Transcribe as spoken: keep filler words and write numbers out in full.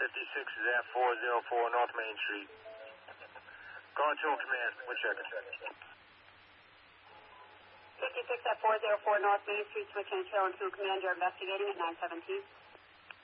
fifty-six is at four oh four North Main Street. Guard two command, we're checking. fifty-six at four oh four North Main Street, switching channel two command, you're investigating at nine seventeen.